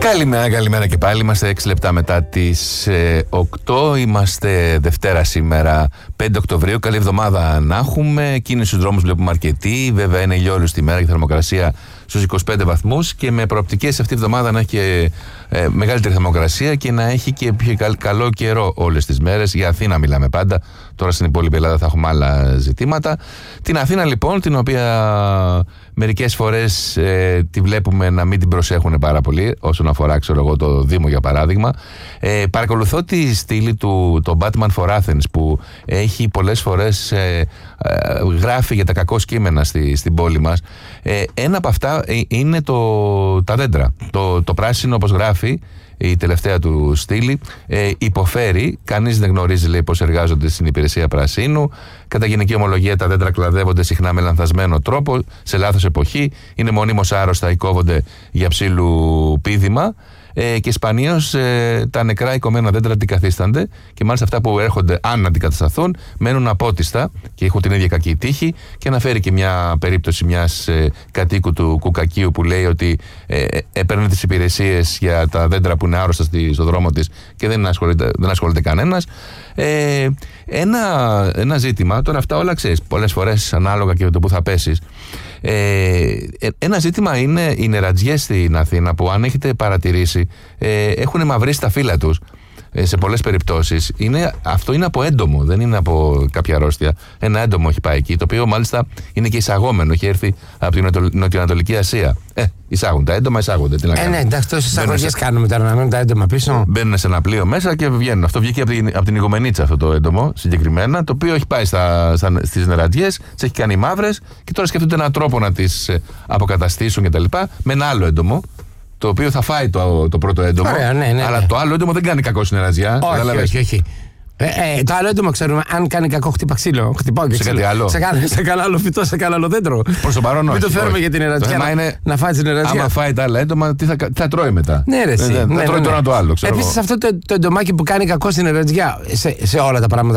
Καλημέρα και πάλι. Είμαστε 6 λεπτά μετά τις 8. Είμαστε Δευτέρα σήμερα, 5 Οκτωβρίου. Καλή εβδομάδα να έχουμε. Κίνηση στους δρόμους βλέπουμε αρκετή. Βέβαια είναι ηλιόλουστη τη μέρα και θερμοκρασία στους 25 βαθμούς. Και με προοπτικές αυτή τη εβδομάδα να έχει και μεγαλύτερη θερμοκρασία και να έχει και πιο καλό καιρό όλες τις μέρες. Για Αθήνα μιλάμε πάντα. Τώρα στην υπόλοιπη Ελλάδα θα έχουμε άλλα ζητήματα. Την Αθήνα λοιπόν, την οποία μερικές φορές τη βλέπουμε να μην την προσέχουν πάρα πολύ όσον αφορά, ξέρω εγώ, το Δήμο για παράδειγμα. Παρακολουθώ τη στήλη του το Batman for Athens, που έχει πολλές φορές γράφει για τα κακό κείμενα στην πόλη μας. Ένα από αυτά είναι τα δέντρα. Το πράσινο, όπως γράφει η τελευταία του στήλη, υποφέρει. Κανείς δεν γνωρίζει, λέει, πώς εργάζονται στην υπηρεσία πρασίνου. Κατά γενική ομολογία, τα δέντρα κλαδεύονται συχνά με λανθασμένο τρόπο, σε λάθος εποχή, είναι μονίμως άρρωστα ή κόβονται για ψήλου πήδημα. Και σπανίως τα νεκρά οικωμένα δέντρα αντικαθίστανται, και μάλιστα αυτά που έρχονται, αν αντικατασταθούν, μένουν απότιστα και έχουν την ίδια κακή τύχη. Και αναφέρει και μια περίπτωση μιας κατοίκου του Κουκακίου που λέει ότι έπαιρνε τις υπηρεσίες για τα δέντρα που είναι άρρωστα στο δρόμο της και δεν ασχολείται κανένας. Ένα ζήτημα, τώρα αυτά όλα ξέρεις, πολλές φορές ανάλογα και με το που θα πέσεις. Ένα ζήτημα είναι οι νερατζιές στην Αθήνα, που αν έχετε παρατηρήσει έχουν μαυρίσει τα φύλλα τους σε πολλές περιπτώσεις. Αυτό είναι από έντομο, δεν είναι από κάποια αρρώστια. Ένα έντομο έχει πάει εκεί, το οποίο μάλιστα είναι και εισαγόμενο, έχει έρθει από την Νοτιοανατολική Ασία. Εισάγουν τα έντομα, εισάγονται. Τι να κάνουμε. Ναι, εντάξει, τόσες εισαγωγές κάνουμε τώρα, να μένουν τα έντομα πίσω. Μπαίνουν σε ένα πλοίο μέσα και βγαίνουν. Αυτό βγήκε από την Ηγομενίτσα, αυτό το έντομο συγκεκριμένα, το οποίο έχει πάει στις νερατζιές, τις έχει κάνει μαύρες και τώρα σκέφτονται έναν τρόπο να τις αποκαταστήσουν κτλ. Με ένα άλλο έντομο, το οποίο θα φάει το πρώτο έντομο. Ωραία, ναι. Αλλά το άλλο έντομο δεν κάνει κακό στην νερατζιά. Όχι. Το άλλο έντομο ξέρουμε, αν κάνει κακό, χτύπα ξύλο. Χτυπάω και σε κάτι άλλο. Σε κανένα άλλο φυτό, σε κανένα άλλο δέντρο. Προς το παρόν, όχι. Μην το φέρουμε για την νερατζιά. Να φάει την νερατζιά. Άμα φάει τα άλλα έντομα, τι θα τρώει μετά. Ναι, ρε. Θα τρώει το ένα το άλλο. Επίσης, αυτό το εντομάκι που κάνει κακό στην νερατζιά, σε όλα τα πράγματα